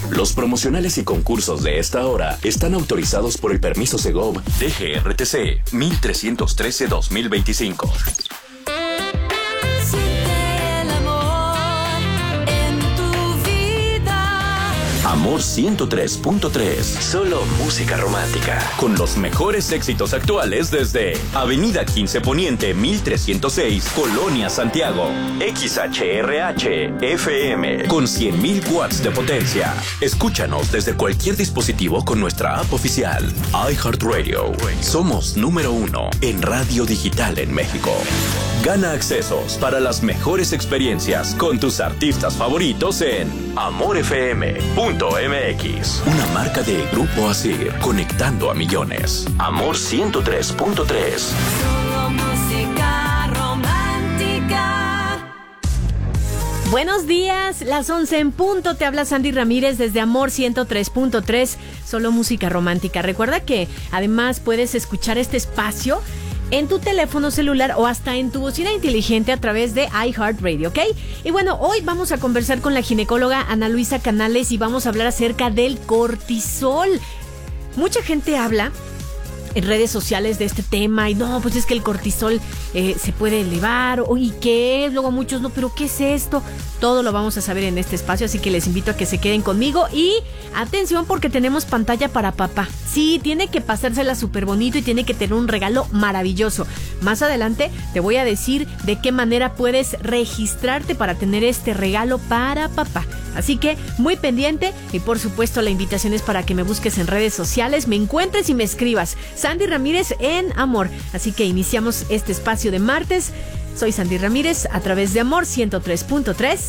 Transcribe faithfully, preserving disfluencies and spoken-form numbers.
Los promocionales y concursos de esta hora están autorizados por el permiso Segov D G R T C mil trescientos trece dos mil veinticinco. Amor ciento tres punto tres. Solo música romántica. Con los mejores éxitos actuales desde Avenida quince Poniente mil trescientos seis, Colonia Santiago. X H R H F M con cien mil watts de potencia. Escúchanos desde cualquier dispositivo con nuestra app oficial. iHeartRadio. Somos número uno en radio digital en México. Gana accesos para las mejores experiencias con tus artistas favoritos en amor f m punto m x. Una marca de Grupo Asir, conectando a millones. Amor ciento tres punto tres. Solo música romántica. Buenos días, las once en punto. Te habla Sandy Ramírez desde Amor ciento tres punto tres. Solo música romántica. Recuerda que además puedes escuchar este espacio en tu teléfono celular o hasta en tu bocina inteligente a través de iHeartRadio, ¿ok? Y bueno, hoy vamos a conversar con la ginecóloga Ana Luisa Canales y vamos a hablar acerca del cortisol. Mucha gente habla en redes sociales de este tema y no, pues es que el cortisol eh, se puede elevar, o, ¿y qué es? Luego muchos, no, pero ¿qué es esto? Todo lo vamos a saber en este espacio, así que les invito a que se queden conmigo y atención porque tenemos pantalla para papá. Sí, tiene que pasársela súper bonito y tiene que tener un regalo maravilloso. Más adelante te voy a decir de qué manera puedes registrarte para tener este regalo para papá. Así que muy pendiente y por supuesto la invitación es para que me busques en redes sociales, me encuentres y me escribas. Sandy Ramírez en Amor. Así que iniciamos este espacio de martes. Soy Sandy Ramírez a través de Amor ciento tres punto tres.